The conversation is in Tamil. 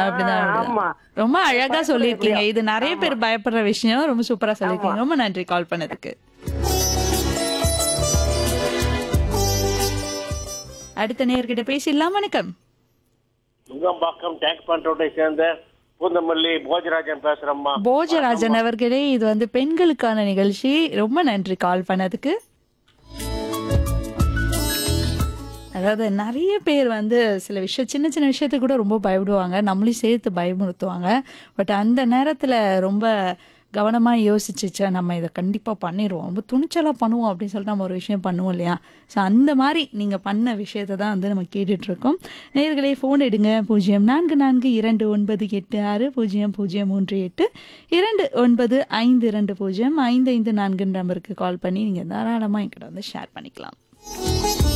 அப்படிதான் அப்படிதான். ஆமா. ரொம்ப அழகா பயப்பட சொல்லியிருக்கீங்க. எப்படியோ. இது நிறைய ஆமா, பேர் பயப்படுற விஷயம். ரொம்ப சூப்பரா ஆமா. சொல்லியிருக்கீங்க. ரொம்ப நன்றி கால் பண்ணதுக்கு. அடுத்த நேயர்கிட்ட பேசிடலாம். வணக்கம். நுங்கம்பாக்கம் டேங்க் பண்றோட்டை சேர்ந்த பூந்தமல்லி போஜராஜன் பேசுறேம்மா. போஜராஜன் அவர்களே, இது வந்து பெண்களுக்கான நிகழ்ச்சி. ரொம்ப நன்றி கால் பண்ணதுக்கு. அதாவது நெறைய பேர் வந்து சில விஷயம் சின்ன சின்ன விஷயத்துக்கு கூட ரொம்ப பயப்படுவாங்க. நம்மளையும் சேர்த்து பயமுறுத்துவாங்க. பட் அந்த நேரத்துல ரொம்ப கவனமா யோசிச்சு, ச்சே நம்ம இத கண்டிப்பா பண்ணிருவோம். ரொம்ப துணிச்சலா பண்ணுவோம் அப்படின்னு சொல்லிட்டு நம்ம ஒரு விஷயம் பண்ணுவோம் இல்லையா? ஸோ அந்த மாரி நீங்க பண்ண விஷயத்த தான் வந்து நம்ம கேட்டுட்டு இருக்கோம். நேயர்களே ஃபோன் எடுங்க 0442860038 295205205554 நம்பருக்கு கால் பண்ணி நீங்க தாராளமா என்கிட்ட வந்து ஷேர் பண்ணிக்கலாம்.